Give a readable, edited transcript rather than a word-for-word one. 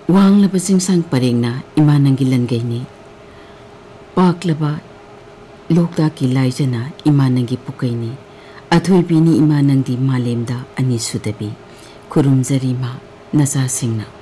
वांगलबा चिंसांग परेंगना इमा नंगी लनगैनी पाकलबा लोकता की लाइजना इमा नंगी पुकैनी अथोइबीनी इमा नंदी मालेमदा अनी सुदबी खुरुमजरी मा नसा सिंगना